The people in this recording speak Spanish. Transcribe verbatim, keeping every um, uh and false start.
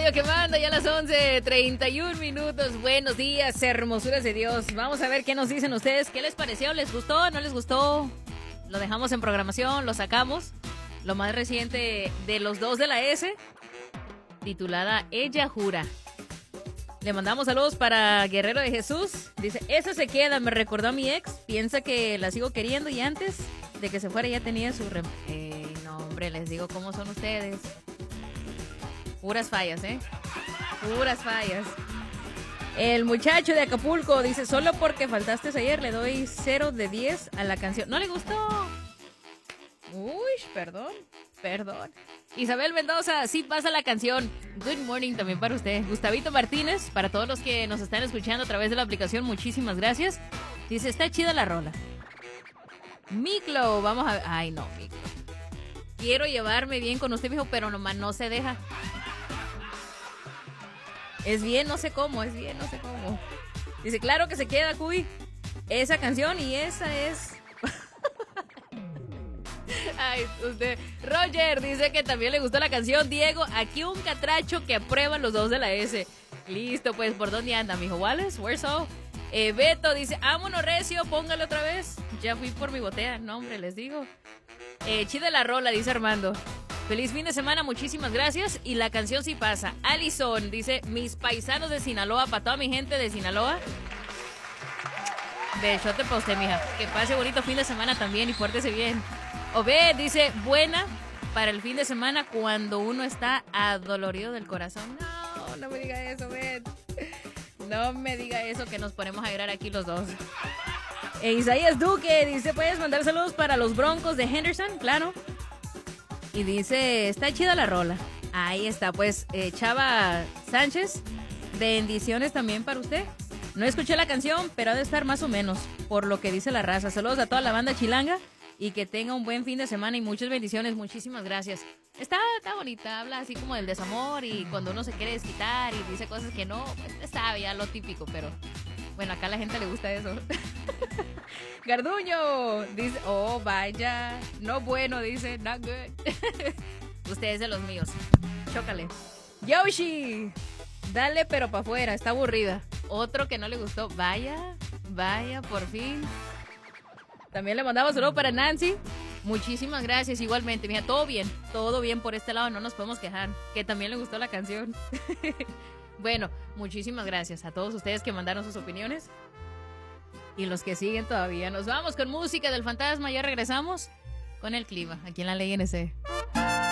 radio que manda ya a las once treinta y un minutos. Buenos días, hermosuras de Dios. Vamos a ver qué nos dicen ustedes. ¿Qué les pareció? ¿Les gustó? ¿No les gustó? Lo dejamos en programación, lo sacamos. Lo más reciente de los dos de la S, titulada Ella Jura. Le mandamos saludos para Guerrero de Jesús. Dice, esa se queda, me recordó a mi ex. Piensa que la sigo queriendo y antes de que se fuera ya tenía su... Rem eh, no, hombre, les digo cómo son ustedes. Puras fallas, ¿eh? Puras fallas. El muchacho de Acapulco dice, solo porque faltaste ayer le doy cero de diez a la canción. ¿No le gustó? Uy, perdón, perdón. Isabel Mendoza, sí pasa la canción. Good morning también para usted. Gustavito Martínez, para todos los que nos están escuchando a través de la aplicación, muchísimas gracias. Dice, está chida la rola. Miklo, vamos a ver. Ay, no, Miklo. Quiero llevarme bien con usted, mijo, pero nomás no se deja. Es bien, no sé cómo, es bien, no sé cómo. Dice, claro que se queda, Cuy. Esa canción y esa es... Ay, usted. Roger dice que también le gustó la canción. Diego, aquí un catracho que aprueban los dos de la S. Listo, pues, ¿por dónde anda, mijo? Wallace, where so? Eh, Beto dice, vámonos recio, póngale otra vez. Ya fui por mi botella, no, hombre, les digo. Eh, chida la rola, dice Armando. Feliz fin de semana, muchísimas gracias. Y la canción sí pasa. Alison dice, mis paisanos de Sinaloa, para toda mi gente de Sinaloa. Besote para usted, mija. Que pase bonito fin de semana también y pórtese bien. Obed dice, buena para el fin de semana cuando uno está adolorido del corazón. No, no me diga eso, Obed. No me diga eso, que nos ponemos a llorar aquí los dos. E Isaías Duque dice, ¿puedes mandar saludos para los Broncos de Henderson? Claro. Y dice, está chida la rola. Ahí está, pues, eh, Chava Sánchez, bendiciones también para usted. No escuché la canción, pero ha de estar más o menos, por lo que dice la raza. Saludos a toda la banda chilanga. Y que tenga un buen fin de semana y muchas bendiciones. Muchísimas gracias. Está, está bonita, habla así como del desamor y cuando uno se quiere desquitar y dice cosas que no, pues está ya lo típico, pero bueno, acá a la gente le gusta eso. Garduño dice, oh, vaya, no bueno, dice, not good. Usted es de los míos. Chócale. Yoshi, dale pero para afuera, está aburrida. Otro que no le gustó, vaya, vaya, por fin. También le mandamos saludo para Nancy. Muchísimas gracias, igualmente. Mira, todo bien, todo bien por este lado, no nos podemos quejar. Que también le gustó la canción. Bueno, muchísimas gracias a todos ustedes que mandaron sus opiniones. Y los que siguen todavía. Nos vamos con música del fantasma, ya regresamos con el clima, aquí en la Ley N C.